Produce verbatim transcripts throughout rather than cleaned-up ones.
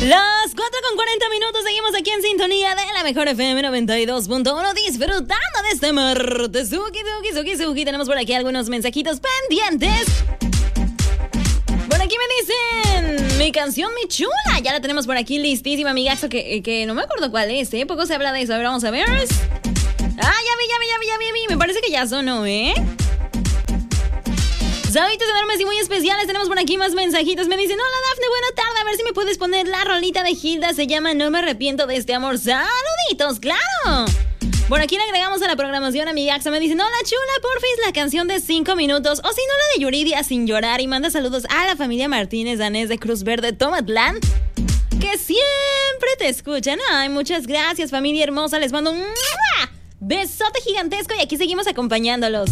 Las cuatro con cuarenta minutos, seguimos aquí en sintonía de la mejor F M noventa y dos punto uno, disfrutando de este martes. Suki, suki, suki, suki. Tenemos por aquí algunos mensajitos pendientes. Por aquí me dicen, mi canción, mi chula. Ya la tenemos por aquí listísima, amigazo, que, que no me acuerdo cuál es, ¿eh? Poco se habla de eso. A ver, vamos a ver. Ah, ya vi, ya vi, ya vi, ya vi, ya vi. Me parece que ya sonó, ¿eh? Saluditos enormes y muy especiales. Tenemos por aquí más mensajitos. Me dicen, hola Dafne, buena tarde. A ver si me puedes poner la rolita de Hilda. Se llama No me arrepiento de este amor. Saluditos, claro. Por aquí le agregamos a la programación a mi Gaxa. Me dicen, hola chula, porfis, la canción de cinco minutos. O si no, la de Yuridia Sin Llorar. Y manda saludos a la familia Martínez Danés de Cruz Verde, Tomatlán, que siempre te escuchan. Ay, muchas gracias, familia hermosa. Les mando un besote gigantesco y aquí seguimos acompañándolos.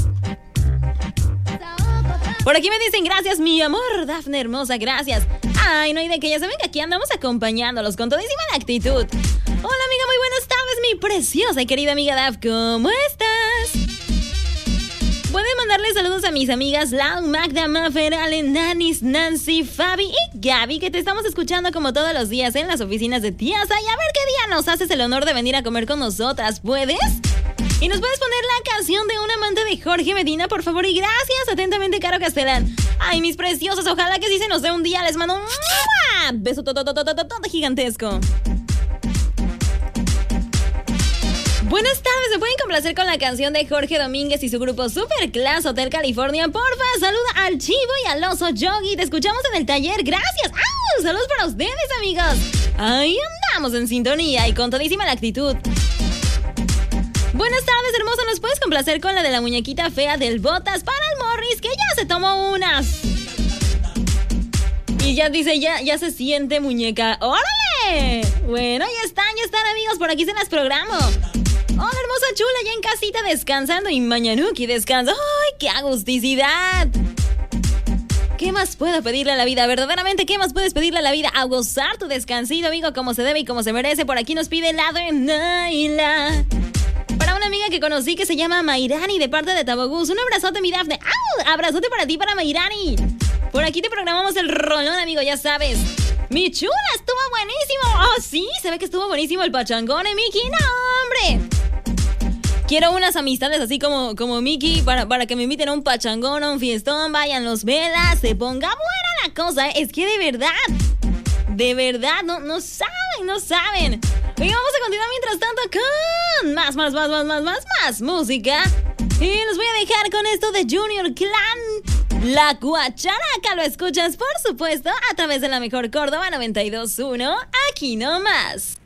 Por aquí me dicen, gracias, mi amor, Dafne hermosa, gracias. Ay, no hay de que, ya saben que aquí andamos acompañándolos con todísima la actitud. Hola, amiga, muy buenas tardes, mi preciosa y querida amiga Daf, ¿cómo estás? Pueden mandarle saludos a mis amigas Lau, Magda, Mafer, Allen, Nanis, Nancy, Fabi y Gaby, que te estamos escuchando como todos los días en las oficinas de Tiasa. Y a ver qué día nos haces el honor de venir a comer con nosotras, ¿puedes? Y nos puedes poner la canción de Un amante de Jorge Medina, por favor, y gracias. Atentamente, Caro Castelán. Ay, mis preciosos, ojalá que sí se nos dé un día. Les mando un beso todo, todo, todo, todo gigantesco. Buenas tardes, ¿me pueden complacer con la canción de Jorge Domínguez y su grupo Superclass Hotel California? Porfa, saluda al Chivo y al Oso Yogi. Te escuchamos en el taller, gracias. ¡Ah! Saludos para ustedes, amigos. Ahí andamos en sintonía y con todísima la actitud. Buenas tardes, hermosa. ¿Nos puedes complacer con la de la muñequita fea del Botas para el Morris, que ya se tomó unas? Y ya dice, ya, ya se siente, muñeca. ¡Órale! Bueno, ya están, ya están, amigos. Por aquí se las programo. Hola, hermosa chula, ya en casita descansando. Y Mañanuki descansa. ¡Ay, qué agusticidad! ¿Qué más puedo pedirle a la vida? Verdaderamente, ¿qué más puedes pedirle a la vida? A gozar tu descansito, amigo, como se debe y como se merece. Por aquí nos pide la de Naila. Para una amiga que conocí que se llama Mayrani, de parte de Tabogús. Un abrazote, mi Dafne. ¡Au! Abrazote para ti, para Mayrani. Por aquí te programamos el rolón, amigo, ya sabes. Mi chula, estuvo buenísimo. Oh, sí, se ve que estuvo buenísimo el pachangón, ¿eh, Miki? ¡No, hombre! Quiero unas amistades así como, como Miki para, para que me inviten a un pachangón, a un fiestón. Vayan los velas, se ponga buena la cosa, ¿eh? Es que de verdad, de verdad, no, no saben, no saben. Y vamos a continuar mientras tanto con más, más, más, más, más, más, más música. Y los voy a dejar con esto de Junior Clan, La Guacharaca. Lo escuchas, por supuesto, a través de la mejor Córdoba noventa y dos punto uno. Aquí nomás.